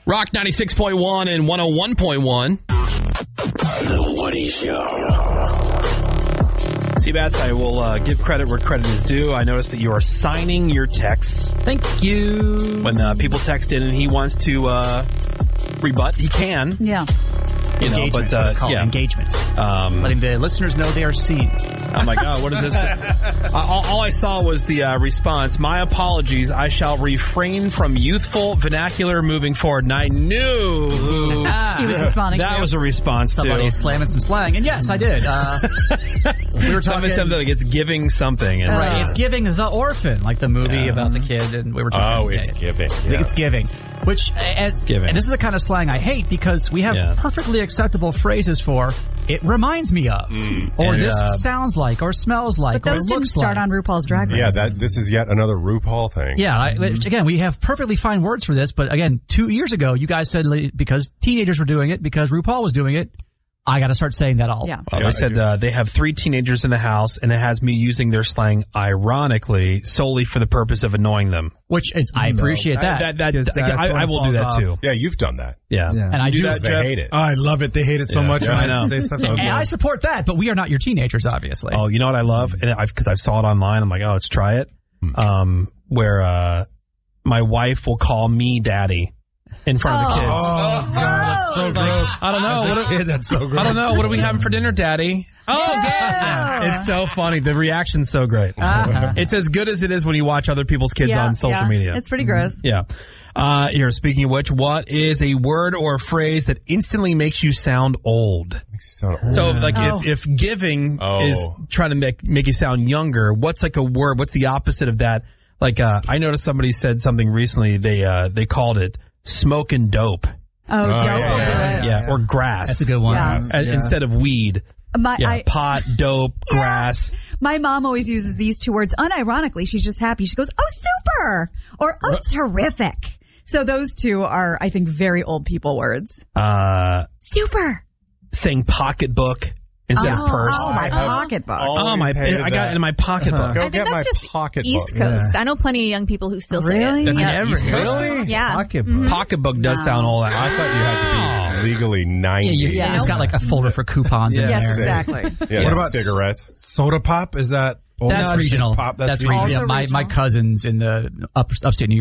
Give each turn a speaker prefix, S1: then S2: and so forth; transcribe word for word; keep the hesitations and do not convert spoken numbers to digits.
S1: Rock ninety-six point one and one oh one point one.
S2: The Woody Show.
S1: Seabass, I will uh, give credit where credit is due. I noticed that you are signing your texts.
S3: Thank you.
S1: When uh, people text in and he wants to uh, rebut, he can.
S4: Yeah.
S1: You know,
S3: Engagement,
S1: but uh,
S3: call it
S1: yeah.
S3: engagement.
S1: Um,
S3: Letting the listeners know they are seen.
S1: I'm like, oh, what is this? uh, all, all I saw was the uh, response. My apologies. I shall refrain from youthful vernacular moving forward. And I knew
S4: He was responding
S1: that
S4: to.
S1: was a response
S3: Somebody
S1: to
S3: slamming some slang. And yes, I did. Uh, we were talking.
S1: something like it's giving something. And,
S3: Right,
S1: uh,
S3: it's giving The Orphan, like the movie
S1: Yeah.
S3: about the kid, and we were talking.
S5: Oh, it's
S3: yeah,
S5: giving.
S3: I think
S5: Yeah.
S3: it's giving. Which, and,
S1: Giving.
S3: and this is the kind of slang I hate because we have
S1: Yeah.
S3: perfectly acceptable phrases for it reminds me of, or
S1: And,
S3: this
S1: uh,
S3: sounds like, or smells like,
S4: But
S3: or
S4: those
S3: it
S4: didn't
S3: looks
S4: start
S3: like.
S4: on RuPaul's Drag Race.
S5: Yeah, that this is yet another RuPaul thing.
S3: Yeah, I, which, again, we have perfectly fine words for this, but again, two years ago, you guys said like, because teenagers were doing it, because RuPaul was doing it, I got to start saying that all.
S4: Yeah.
S1: Well,
S5: Yeah,
S1: they said uh, they have three teenagers in the house, and it has me using their slang ironically solely for the purpose of annoying them.
S3: Which is, I appreciate that.
S1: That, that,
S6: Because
S1: that-
S6: that's
S1: I,
S6: when
S1: I
S6: it
S1: will do
S6: falls
S1: that
S6: off.
S1: too.
S5: Yeah, you've done that.
S1: Yeah,
S6: Yeah.
S3: and I
S1: You
S3: do
S1: do that,
S5: They
S1: Jeff?
S5: hate it.
S6: Oh, I love it. They hate it so
S5: Yeah.
S6: much.
S5: Yeah,
S6: when
S1: I know.
S6: They say stuff
S3: and
S6: like
S3: I
S6: that.
S3: support that, but we are not your teenagers, obviously.
S1: Oh, you know what I love? And I've because I saw it online. I'm like, oh, let's try it. Um, where uh, my wife will call me daddy in front of the kids.
S6: Oh, God, that's so gross.
S1: I don't know.
S6: As a
S1: What do-
S6: kid, that's so gross.
S1: I don't know. What are we having for dinner, Daddy? Oh,
S4: Yeah.
S1: it's so funny. The reaction's so great.
S4: Uh-huh.
S1: It's as good as it is when you watch other people's kids
S4: Yeah,
S1: on social
S4: yeah.
S1: media.
S4: It's pretty gross.
S1: Yeah. Uh, here, speaking of which, what is a word or a phrase that instantly makes you sound old?
S5: Makes you sound old.
S1: So, like,
S4: Oh.
S1: if, if giving
S5: Oh.
S1: is trying to make make you sound younger, what's like a word? What's the opposite of that? Like, uh, I noticed somebody said something recently. They uh, they called it smoking dope.
S4: Oh, dope
S5: yeah,
S4: will
S5: yeah,
S4: do
S5: yeah,
S4: it.
S1: Yeah, or grass.
S3: That's a good one.
S4: Yeah.
S1: Uh,
S6: Yeah.
S1: Instead of weed.
S4: My,
S1: Yeah,
S4: I,
S1: pot, dope, grass.
S4: my mom always uses these two words unironically. She's just happy. She goes, oh, super, or oh, terrific. So those two are, I think, very old people words.
S1: Uh,
S4: Super.
S1: saying pocketbook instead
S4: oh,
S1: of purse.
S4: Oh, my
S5: I have
S4: pocketbook.
S1: Oh, my!
S5: hated
S1: I got
S5: that.
S1: it in my pocketbook.
S5: Go
S7: I think
S5: get my
S7: that's just
S5: pocketbook.
S7: East Coast. I know plenty of young people who still say
S4: Really?
S7: it.
S1: That's
S7: Yeah.
S1: East Coast.
S5: Really?
S7: Yeah.
S6: Pocketbook.
S1: Pocketbook does sound all that.
S5: I thought you had to be legally ninety.
S3: Yeah, you,
S4: Yeah.
S3: it's got like a folder for coupons in
S4: Yes,
S3: there.
S4: exactly.
S5: Yeah,
S6: What about
S5: cigarettes?
S6: Soda pop? Is that?
S3: That's
S6: No, it's just
S3: regional.
S6: Pop.
S3: That's,
S6: That's
S3: regional.
S4: Also
S3: Yeah, my, my
S4: regional.
S3: cousins in the up, upstate New York